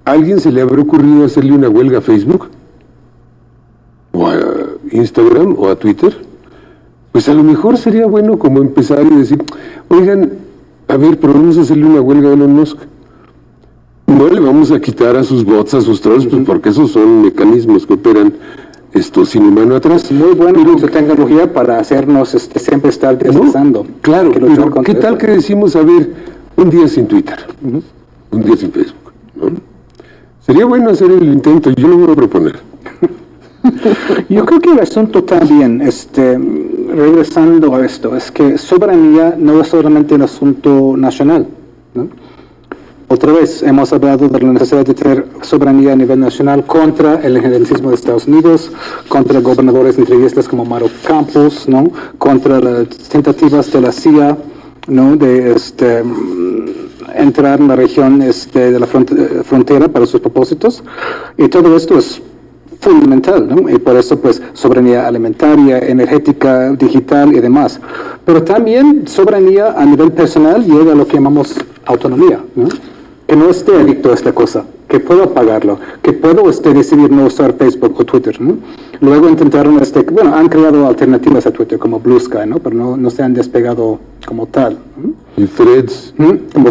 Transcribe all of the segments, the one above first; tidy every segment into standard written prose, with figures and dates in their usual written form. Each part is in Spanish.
¿A alguien se le habrá ocurrido hacerle una huelga a Facebook? ¿O a Instagram? ¿O a Twitter? Pues a lo mejor sería bueno como empezar y decir, oigan, a ver, pero vamos a hacerle una huelga a Elon Musk. No le vamos a quitar a sus bots, a sus trolls, pues porque esos son mecanismos que operan sin humano atrás. Muy bueno su tecnología para hacernos siempre estar deslizando. No, claro, pero ¿qué tal que decimos, a ver, un día sin Twitter, un día sin Facebook, ¿no? Sería bueno hacer el intento, yo lo voy a proponer. Yo creo que el asunto también, regresando a esto, es que soberanía no es solamente un asunto nacional, ¿no? Otra vez, hemos hablado de la necesidad de tener soberanía a nivel nacional contra el injerencismo de Estados Unidos, contra gobernadores entreguistas como Mario Campos, ¿no? Contra las tentativas de la CIA, ¿no? De entrar en la región de la frontera para sus propósitos. Y todo esto es fundamental, ¿no? Y por eso, pues, soberanía alimentaria, energética, digital y demás. Pero también soberanía a nivel personal llega a lo que llamamos autonomía, ¿no? Que no esté adicto a esta cosa, que puedo pagarlo, que puedo decidir no usar Facebook o Twitter, ¿no? Luego intentaron, han creado alternativas a Twitter como Blue Sky, ¿no? Pero no se han despegado como tal, ¿no? Y Threads. Como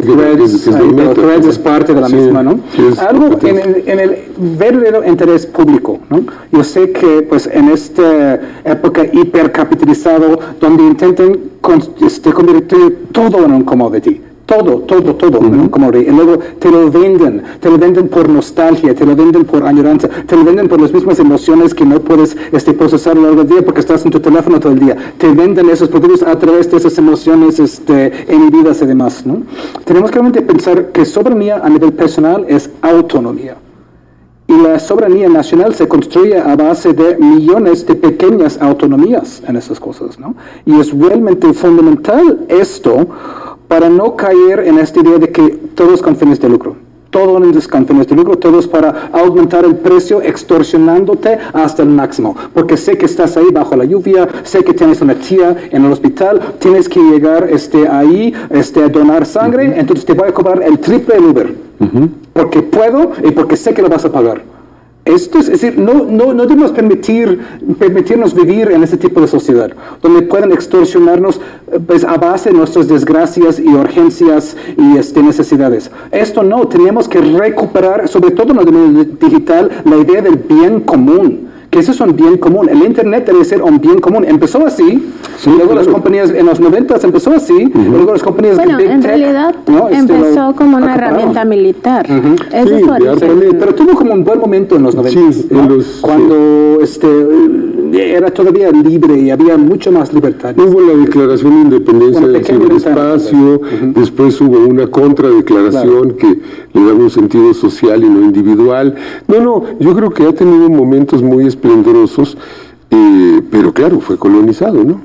Threads es parte de la misma, ¿no? Algo en el verdadero interés público, ¿no? Yo sé que, pues, en esta época hipercapitalizado, donde intentan convertir todo en un commodity, todo, ¿no? Como y luego te lo venden por nostalgia, te lo venden por añoranza, te lo venden por las mismas emociones que no puedes procesar a lo largo del día porque estás en tu teléfono todo el día. Te venden esos productos a través de esas emociones inhibidas y demás, ¿no? Tenemos que realmente pensar que soberanía a nivel personal es autonomía. Y la soberanía nacional se construye a base de millones de pequeñas autonomías en esas cosas, ¿no? Y es realmente fundamental esto para no caer en esta idea de que todo es con fines de lucro. Todo es con fines de lucro, todo es para aumentar el precio, extorsionándote hasta el máximo. Porque sé que estás ahí bajo la lluvia, sé que tienes una tía en el hospital, tienes que llegar ahí a donar sangre, entonces te voy a cobrar el triple del Uber. Porque puedo y porque sé que lo vas a pagar. Esto es decir, no debemos permitirnos vivir en este tipo de sociedad, donde pueden extorsionarnos pues, a base de nuestras desgracias y urgencias y necesidades. Esto no, tenemos que recuperar, sobre todo en el dominio digital, la idea del bien común. Que eso es un bien común. El Internet debe ser un bien común. Empezó así, luego las compañías en los 90 empezó así, luego las compañías de Big en Tech, realidad ¿no? empezó como una herramienta militar. Eso es pero tuvo como un buen momento en los 90, ¿no? Cuando era todavía libre y había mucho más libertad. Hubo la Declaración de Independencia del Ciberespacio, después hubo una contradeclaración que le daba un sentido social y no individual. Yo creo que ha tenido momentos muy esplendorosos, pero claro, fue colonizado, ¿no?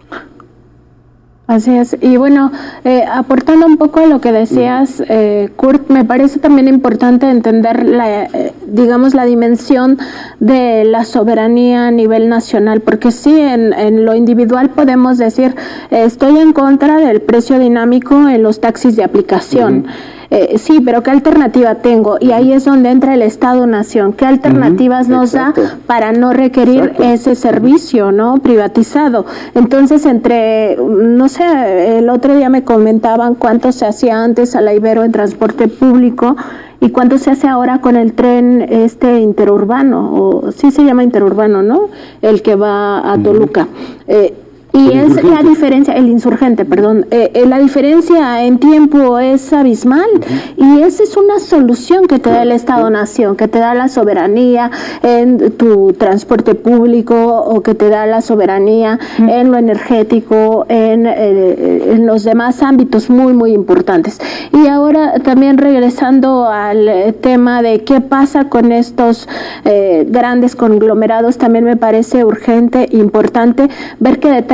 Así es. Y bueno, aportando un poco a lo que decías, Kurt, me parece también importante entender la dimensión de la soberanía a nivel nacional, porque sí, en lo individual podemos decir, estoy en contra del precio dinámico en los taxis de aplicación. Sí, pero ¿qué alternativa tengo? Y ahí es donde entra el Estado-Nación. ¿Qué alternativas nos da para no requerir ese servicio, ¿no? Privatizado. Entonces, no sé, el otro día me comentaban cuánto se hacía antes a la Ibero en transporte público y cuánto se hace ahora con el tren interurbano, o sí se llama interurbano, ¿no? El que va a Toluca. Y es la diferencia, el insurgente, perdón, la diferencia en tiempo es abismal y esa es una solución que te da el Estado-Nación, que te da la soberanía en tu transporte público o que te da la soberanía en lo energético, en los demás ámbitos muy, muy importantes. Y ahora también regresando al tema de qué pasa con estos grandes conglomerados, también me parece urgente, importante ver que detrás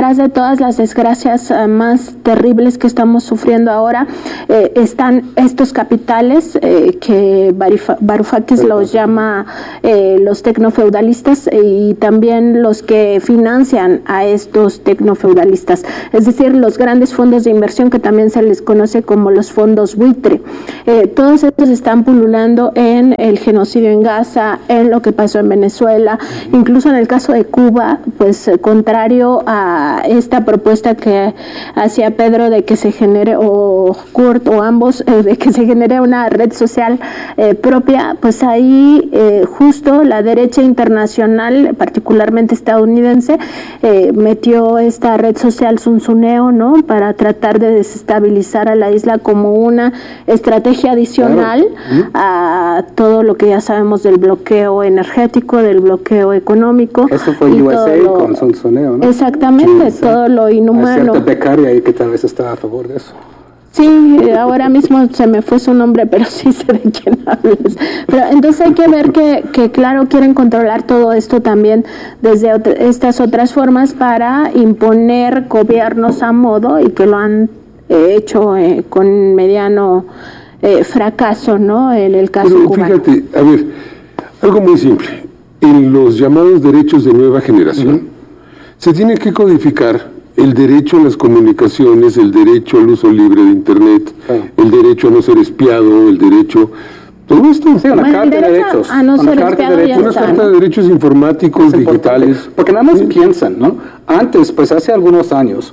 detrás de todas las desgracias más terribles que estamos sufriendo ahora están estos capitales que Varoufakis los llama los tecnofeudalistas y también los que financian a estos tecnofeudalistas, es decir, los grandes fondos de inversión que también se les conoce como los fondos buitre. Todos estos están pululando en el genocidio en Gaza, en lo que pasó en Venezuela, incluso en el caso de Cuba, pues contrario a esta propuesta que hacía Pedro de que se genere, o Kurt, o ambos, de que se genere una red social propia, pues ahí justo la derecha internacional, particularmente estadounidense, metió esta red social Zunzuneo, ¿no?, para tratar de desestabilizar a la isla como una estrategia adicional a todo lo que ya sabemos del bloqueo energético, del bloqueo económico. Eso fue USA con Zunzuneo, ¿no? Exactamente, sí. Todo lo inhumano. Hay cierta becaria ahí que tal vez está a favor de eso. Sí, ahora mismo se me fue su nombre, pero sí sé de quién hablas. Pero entonces hay que ver que claro, quieren controlar todo esto también desde estas otras formas para imponer gobiernos a modo, y que lo han hecho con mediano fracaso, ¿no? En el caso cubano. Fíjate, a ver, algo muy simple. En los llamados derechos de nueva generación, se tiene que codificar el derecho a las comunicaciones, el derecho al uso libre de Internet, el derecho a no ser espiado, el derecho... Todo esto. Sí, una carta de derechos. A no ser espiado, una carta de derechos informáticos, digitales. Porque nada más piensan, ¿no? Antes, pues hace algunos años,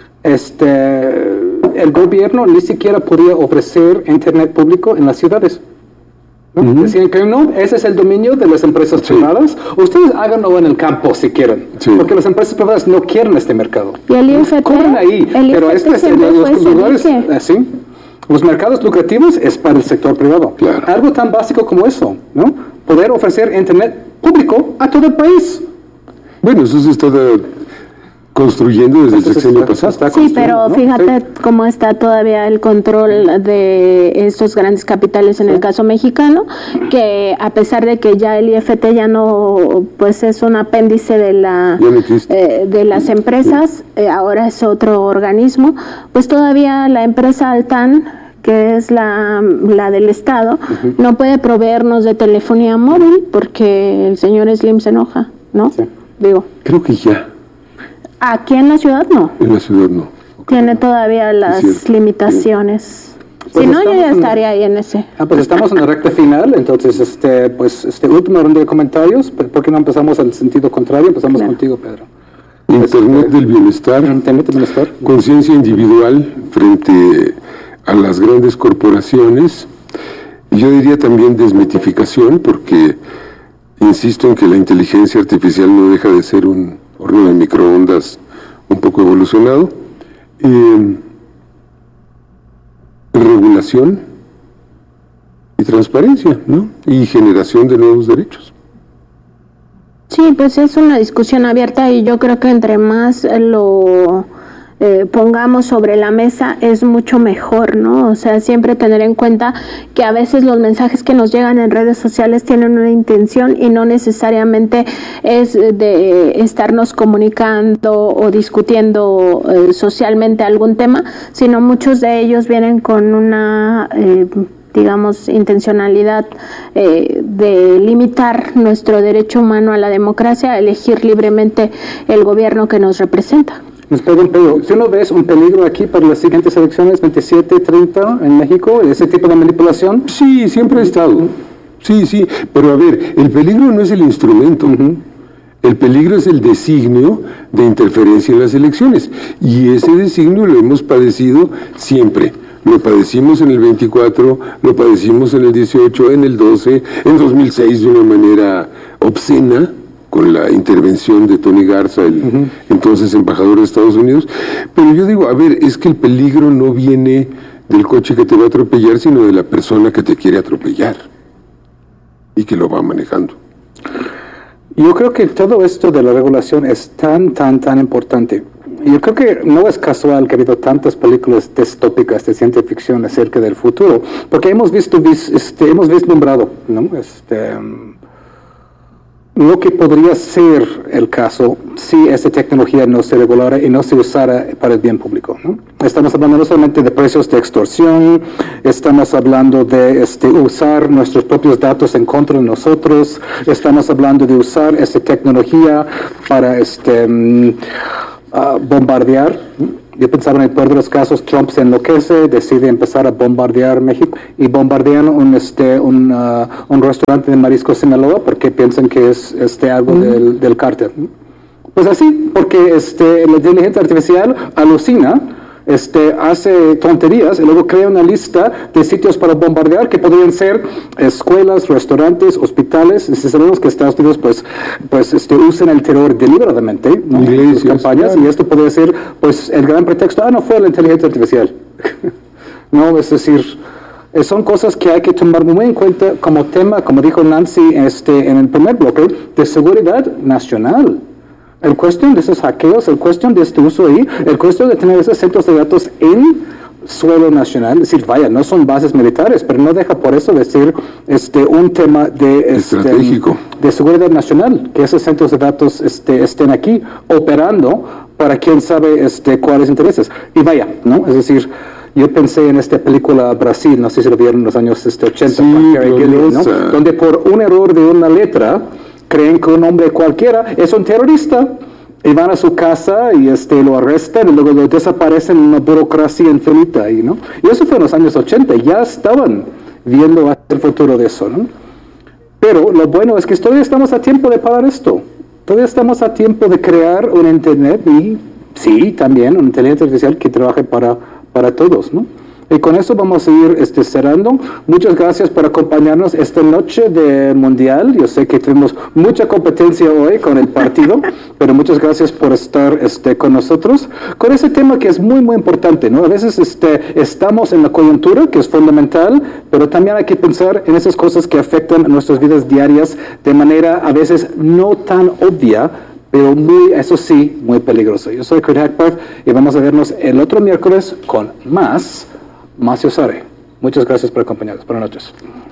el gobierno ni siquiera podía ofrecer Internet público en las ciudades. ¿No? Decían que no, ese es el dominio de las empresas privadas. Ustedes háganlo en el campo si quieren, porque las empresas privadas no quieren este mercado. Y el IFT, corren ahí, pero este es los lugares así. Los mercados lucrativos es para el sector privado. Claro. Algo tan básico como eso, ¿no? Poder ofrecer Internet público a todo el país. Bueno, eso se está construyendo desde el sexenio pasado. Sí, pero fíjate cómo está todavía el control de estos grandes capitales en el caso mexicano, que a pesar de que ya el IFT ya no, pues es un apéndice de las empresas, ahora es otro organismo, pues todavía la empresa Altán, que es la del Estado, no puede proveernos de telefonía móvil porque el señor Slim se enoja, ¿no? Sí. Digo. Creo que ya. Aquí en la ciudad no. En la ciudad no. Tiene todavía las limitaciones. Pues si no, yo ya estaría ahí en ese. Pues estamos en la recta final, entonces última ronda de comentarios. ¿Por qué no empezamos al sentido contrario? Empezamos contigo, Pedro. Internet del bienestar. Internet del bienestar. Conciencia individual frente a las grandes corporaciones. Y yo diría también desmitificación, porque insisto en que la inteligencia artificial no deja de ser un horno de microondas un poco evolucionado. Regulación y transparencia, ¿no? Y generación de nuevos derechos. Sí, pues es una discusión abierta y yo creo que entre más lo pongamos sobre la mesa es mucho mejor, ¿no? O sea, siempre tener en cuenta que a veces los mensajes que nos llegan en redes sociales tienen una intención y no necesariamente es de estarnos comunicando o discutiendo socialmente algún tema, sino muchos de ellos vienen con una digamos, intencionalidad de limitar nuestro derecho humano a la democracia, a elegir libremente el gobierno que nos representa. Les pregunto, ¿tú no ves un peligro aquí para las siguientes elecciones, 27, 30 en México, ese tipo de manipulación? Sí, siempre ha estado. Sí, pero a ver, el peligro no es el instrumento. El peligro es el designio de interferencia en las elecciones. Y ese designio lo hemos padecido siempre. Lo padecimos en el 24, lo padecimos en el 18, en el 12, en 2006 de una manera obscena, con la intervención de Tony Garza, el entonces embajador de Estados Unidos. Pero yo digo, a ver, es que el peligro no viene del coche que te va a atropellar, sino de la persona que te quiere atropellar y que lo va manejando. Yo creo que todo esto de la regulación es tan importante. Yo creo que no es casual que ha habido tantas películas distópicas de ciencia ficción acerca del futuro, porque hemos vislumbrado, ¿no? lo que podría ser el caso si esta tecnología no se regulara y no se usara para el bien público, ¿no? Estamos hablando no solamente de precios de extorsión, estamos hablando de usar nuestros propios datos en contra de nosotros, estamos hablando de usar esta tecnología para bombardear. Yo pensaba en el peor de los casos, Trump se enloquece, decide empezar a bombardear México y bombardean un restaurante de mariscos Sinaloa porque piensan que es algo del cártel. Pues así, porque la inteligencia artificial alucina, hace tonterías y luego crea una lista de sitios para bombardear que podrían ser escuelas, restaurantes, hospitales. Y si sabemos que Estados Unidos pues usan el terror deliberadamente, ¿no? En sus campañas, y esto podría ser pues el gran pretexto, no fue la inteligencia artificial. No, es decir, son cosas que hay que tomar muy en cuenta como tema, como dijo Nancy en el primer bloque, de seguridad nacional. El cuestión de esos hackeos, el cuestión de este uso ahí, el cuestión de tener esos centros de datos en suelo nacional, es decir, vaya, no son bases militares, pero no deja por eso de ser un tema de estratégico, de seguridad nacional, que esos centros de datos estén aquí operando para quién sabe cuáles intereses. Y vaya, ¿no? Es decir, yo pensé en esta película Brasil, no sé si lo vieron en los años 80, sí, ¿no? Donde por un error de una letra creen que un hombre cualquiera es un terrorista y van a su casa y lo arrestan y luego lo desaparecen en una burocracia infinita ahí, ¿no? Y eso fue en los años 80, ya estaban viendo hacia el futuro de eso, ¿no? Pero lo bueno es que todavía estamos a tiempo de parar esto, todavía estamos a tiempo de crear un internet y sí, también una inteligencia artificial que trabaje para todos, ¿no? Y con eso vamos a ir cerrando. Muchas gracias por acompañarnos esta noche de Mundial. Yo sé que tuvimos mucha competencia hoy con el partido, pero muchas gracias por estar con nosotros con ese tema que es muy, muy importante, ¿no? A veces estamos en la coyuntura, que es fundamental, pero también hay que pensar en esas cosas que afectan nuestras vidas diarias de manera a veces no tan obvia, pero eso sí, muy peligroso. Yo soy Kurt Hackbarth y vamos a vernos el otro miércoles con más Yosare. Muchas gracias por acompañarnos. Buenas noches.